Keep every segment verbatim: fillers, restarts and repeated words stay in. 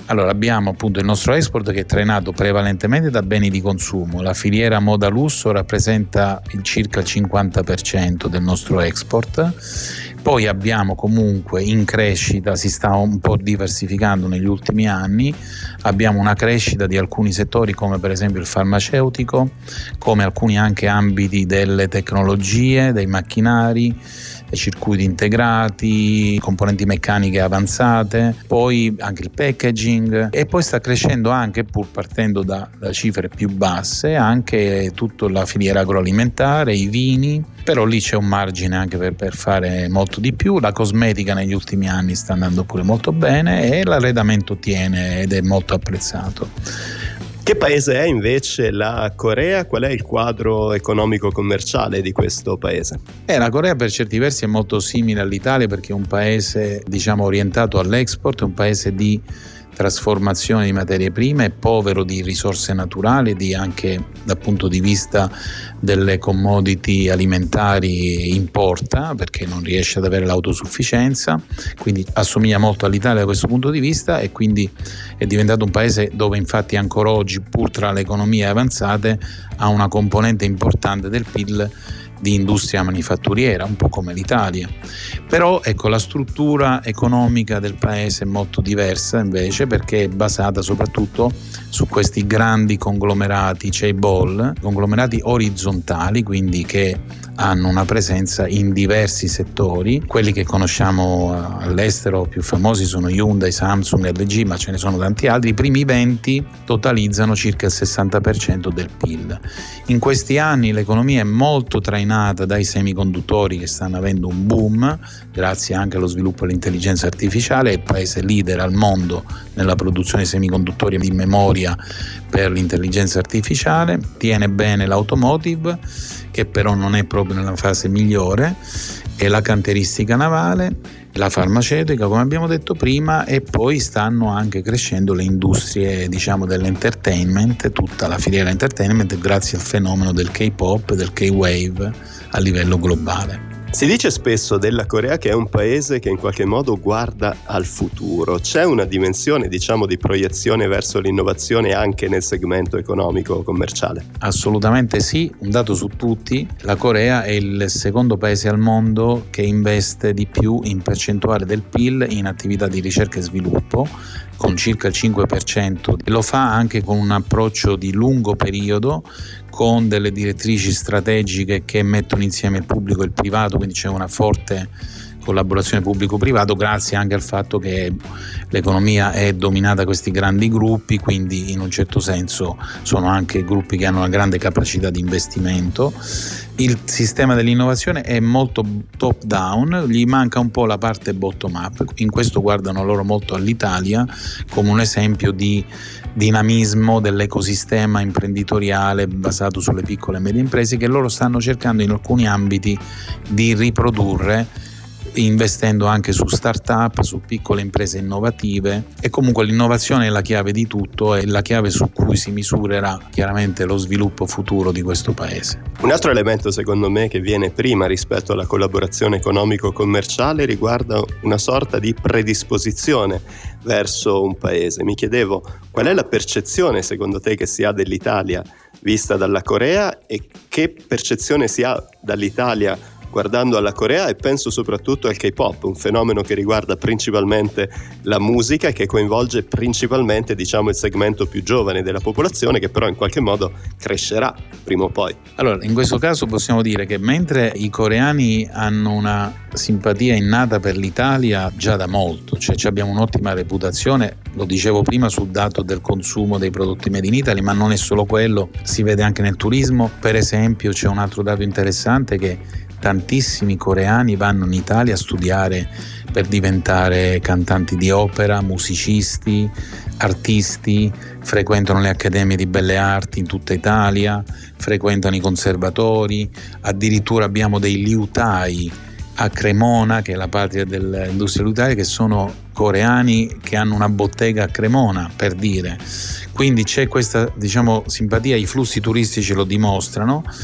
Allora abbiamo appunto il nostro export che è trainato prevalentemente da beni di consumo. La filiera moda lusso rappresenta il circa il cinquanta per cento del nostro export. Poi abbiamo comunque in crescita, si sta un po' diversificando negli ultimi anni, abbiamo una crescita di alcuni settori come per esempio il farmaceutico, come alcuni anche ambiti delle tecnologie, dei macchinari, circuiti integrati, componenti meccaniche avanzate, poi anche il packaging, e poi sta crescendo anche, pur partendo da, da cifre più basse, anche tutta la filiera agroalimentare, i vini, però lì c'è un margine anche per, per fare molto di più. La cosmetica negli ultimi anni sta andando pure molto bene e l'arredamento tiene ed è molto apprezzato. Che paese è invece la Corea? Qual è il quadro economico-commerciale di questo paese? Eh, la Corea per certi versi è molto simile all'Italia perché è un paese, diciamo, orientato all'export, è un paese di trasformazione di materie prime, povero di risorse naturali, di anche dal punto di vista delle commodity alimentari importa perché non riesce ad avere l'autosufficienza, quindi assomiglia molto all'Italia da questo punto di vista e quindi è diventato un paese dove infatti ancora oggi, pur tra le economie avanzate, ha una componente importante del P I L di industria manifatturiera, un po' come l'Italia. Però ecco, la struttura economica del paese è molto diversa invece perché è basata soprattutto su questi grandi conglomerati chaebol, conglomerati orizzontali, quindi che hanno una presenza in diversi settori. Quelli che conosciamo all'estero più famosi sono Hyundai, Samsung, L G, ma ce ne sono tanti altri. I primi venti totalizzano circa il sessanta per cento del P I L. In questi anni l'economia è molto trainata dai semiconduttori che stanno avendo un boom grazie anche allo sviluppo dell'intelligenza artificiale. È il paese leader al mondo nella produzione di semiconduttori di memoria per l'intelligenza artificiale. Tiene bene l'automotive, che però non è proprio nella fase migliore, e la cantieristica navale, la farmaceutica, come abbiamo detto prima, e poi stanno anche crescendo le industrie, diciamo, dell'entertainment, tutta la filiera entertainment, grazie al fenomeno del K-pop, del K-wave a livello globale. Si dice spesso della Corea che è un paese che in qualche modo guarda al futuro. C'è una dimensione, diciamo, di proiezione verso l'innovazione anche nel segmento economico-commerciale? Assolutamente sì, un dato su tutti: la Corea è il secondo paese al mondo che investe di più in percentuale del P I L in attività di ricerca e sviluppo, con circa il cinque per cento. Lo fa anche con un approccio di lungo periodo, con delle direttrici strategiche che mettono insieme il pubblico e il privato, quindi c'è una forte collaborazione pubblico-privato, grazie anche al fatto che l'economia è dominata da questi grandi gruppi, quindi in un certo senso sono anche gruppi che hanno una grande capacità di investimento. Il sistema dell'innovazione è molto top down, gli manca un po' la parte bottom up. In questo guardano loro molto all'Italia come un esempio di dinamismo dell'ecosistema imprenditoriale basato sulle piccole e medie imprese, che loro stanno cercando in alcuni ambiti di riprodurre, investendo anche su start-up, su piccole imprese innovative. E comunque l'innovazione è la chiave di tutto, è la chiave su cui si misurerà chiaramente lo sviluppo futuro di questo paese. Un altro elemento secondo me che viene prima rispetto alla collaborazione economico-commerciale riguarda una sorta di predisposizione verso un paese. Mi chiedevo qual è la percezione secondo te che si ha dell'Italia vista dalla Corea e che percezione si ha dall'Italia guardando alla Corea, e penso soprattutto al K-pop, un fenomeno che riguarda principalmente la musica e che coinvolge principalmente, diciamo, il segmento più giovane della popolazione, che però in qualche modo crescerà prima o poi. Allora, in questo caso possiamo dire che mentre i coreani hanno una simpatia innata per l'Italia già da molto, cioè abbiamo un'ottima reputazione, lo dicevo prima sul dato del consumo dei prodotti made in Italy, ma non è solo quello, si vede anche nel turismo. Per esempio c'è un altro dato interessante, che tantissimi coreani vanno in Italia a studiare per diventare cantanti di opera, musicisti, artisti, frequentano le accademie di belle arti in tutta Italia, frequentano i conservatori, addirittura abbiamo dei liutai a Cremona, che è la patria dell'industria liutaria, che sono coreani che hanno una bottega a Cremona, per dire. Quindi c'è questa, diciamo, simpatia, i flussi turistici lo dimostrano,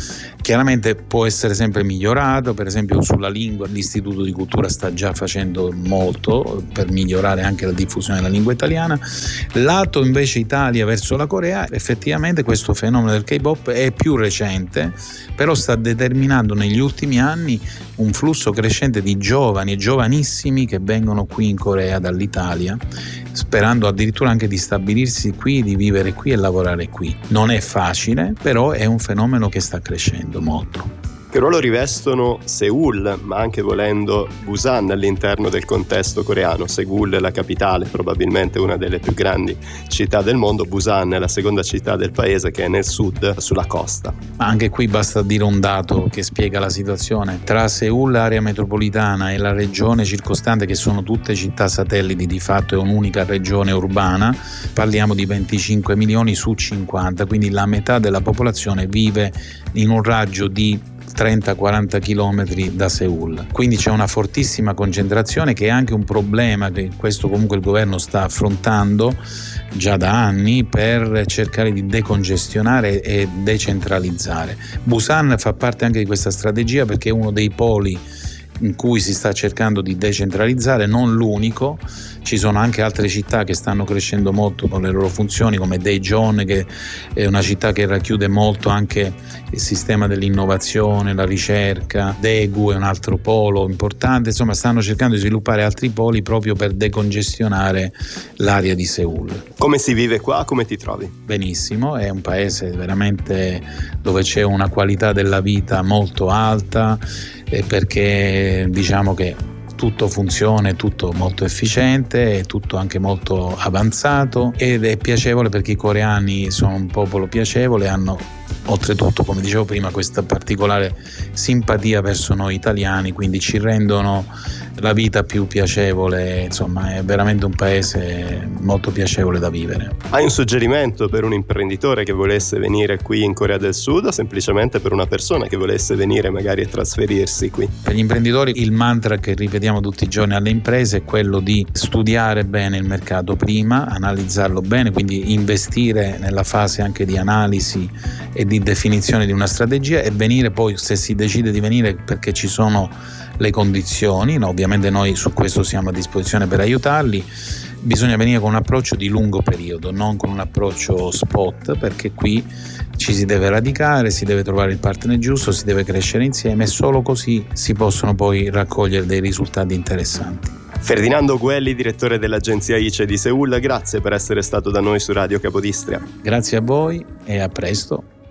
Chiaramente può essere sempre migliorato, per esempio sulla lingua l'Istituto di Cultura sta già facendo molto per migliorare anche la diffusione della lingua italiana. Lato invece Italia verso la Corea, effettivamente questo fenomeno del K-pop è più recente, però sta determinando negli ultimi anni un flusso crescente di giovani e giovanissimi che vengono qui in Corea dall'Italia, sperando addirittura anche di stabilirsi qui, di vivere qui e lavorare qui. Non è facile, però è un fenomeno che sta crescendo molto. Che ruolo rivestono Seul, ma anche volendo Busan all'interno del contesto coreano? Seul è la capitale, probabilmente una delle più grandi città del mondo, Busan è la seconda città del paese che è nel sud, sulla costa. Ma anche qui basta dire un dato che spiega la situazione. Tra Seul, area metropolitana, e la regione circostante, che sono tutte città satelliti, di fatto è un'unica regione urbana, parliamo di venticinque milioni su cinquanta, quindi la metà della popolazione vive in un raggio di trenta quaranta chilometri da Seul. Quindi c'è una fortissima concentrazione, che è anche un problema che questo comunque il governo sta affrontando già da anni per cercare di decongestionare e decentralizzare. Busan fa parte anche di questa strategia perché è uno dei poli in cui si sta cercando di decentralizzare, non l'unico. Ci sono anche altre città che stanno crescendo molto con le loro funzioni, come Daejeon, che è una città che racchiude molto anche il sistema dell'innovazione, la ricerca. Daegu è un altro polo importante. Insomma, stanno cercando di sviluppare altri poli proprio per decongestionare l'area di Seul. Come si vive qua? Come ti trovi? Benissimo, è un paese veramente dove c'è una qualità della vita molto alta, perché diciamo che tutto funziona, è tutto molto efficiente, è tutto anche molto avanzato ed è piacevole perché i coreani sono un popolo piacevole, hanno oltretutto, come dicevo prima, questa particolare simpatia verso noi italiani, quindi ci rendono la vita più piacevole. Insomma, è veramente un paese molto piacevole da vivere. Hai un suggerimento per un imprenditore che volesse venire qui in Corea del Sud, o semplicemente per una persona che volesse venire magari a trasferirsi qui? Per gli imprenditori il mantra che ripetiamo tutti i giorni alle imprese è quello di studiare bene il mercato prima, analizzarlo bene, quindi investire nella fase anche di analisi e di definizione di una strategia, e venire poi, se si decide di venire perché ci sono le condizioni, no, ovviamente noi su questo siamo a disposizione per aiutarli. Bisogna venire con un approccio di lungo periodo, non con un approccio spot, perché qui ci si deve radicare, si deve trovare il partner giusto, si deve crescere insieme, e solo così si possono poi raccogliere dei risultati interessanti. Ferdinando Guelli, direttore dell'agenzia I C E di Seul, grazie per essere stato da noi su Radio Capodistria. Grazie a voi e a presto.